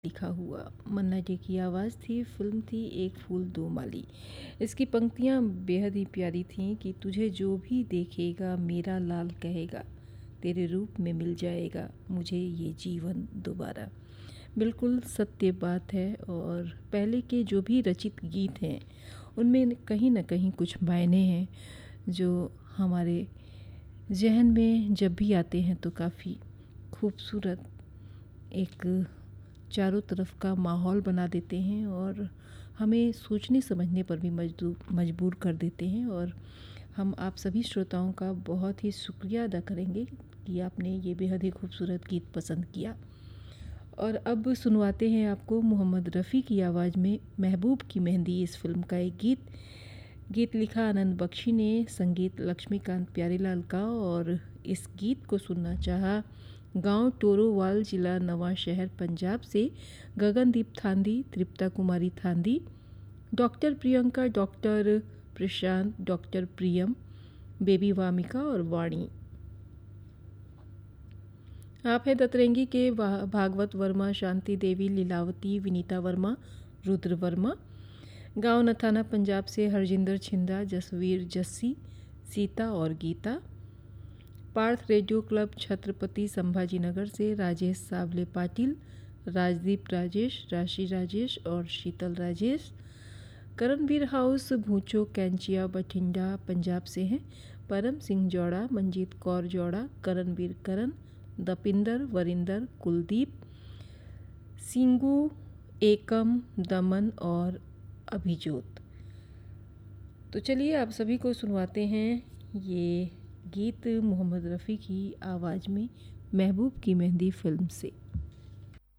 लिखा हुआ। मन्ना डे की आवाज़ थी, फिल्म थी एक फूल दो माली। इसकी पंक्तियाँ बेहद ही प्यारी थीं कि तुझे जो भी देखेगा मेरा लाल कहेगा, तेरे रूप में मिल जाएगा मुझे ये जीवन दोबारा। बिल्कुल सत्य बात है। और पहले के जो भी रचित गीत हैं उनमें कहीं ना कहीं कुछ मायने हैं जो हमारे जहन में जब भी आते हैं तो काफ़ी खूबसूरत एक चारों तरफ का माहौल बना देते हैं और हमें सोचने समझने पर भी मजबूर कर देते हैं। और हम आप सभी श्रोताओं का बहुत ही शुक्रिया अदा करेंगे कि आपने ये बेहद ही खूबसूरत गीत पसंद किया। और अब सुनवाते हैं आपको मोहम्मद रफ़ी की आवाज़ में महबूब की मेहंदी इस फिल्म का एक गीत लिखा आनंद बख्शी ने, संगीत लक्ष्मीकांत प्यारेलाल का। और इस गीत को सुनना चाहा गांव टोरोवाल, जिला नवा शहर, पंजाब से गगनदीप थांदी, तृप्ता कुमारी थांदी, डॉक्टर प्रियंका, डॉक्टर प्रशांत, डॉक्टर प्रियम, बेबी वामिका और वाणी। आप हैं दतरंगी के भागवत वर्मा, शांति देवी, लीलावती, विनीता वर्मा, रुद्र वर्मा। गांव नथाना, पंजाब से हरजिंदर छिंदा, जसवीर जस्सी, सीता और गीता। पार्थ रेडियो क्लब, छत्रपति संभाजीनगर से राजेश सावले पाटिल, राजदीप राजेश, राशि राजेश और शीतल राजेश। करणवीर हाउस, भूचो, कैंचिया, बठिंडा, पंजाब से हैं परम सिंह जौड़ा, मंजीत कौर जौड़ा, करणवीर करण, दपिंदर, वरिंदर, कुलदीप, सिंगू, एकम, दमन और अभिजोत। तो चलिए आप सभी को सुनवाते हैं ये गीत मोहम्मद रफ़ी की आवाज़ में महबूब की मेहंदी फिल्म से।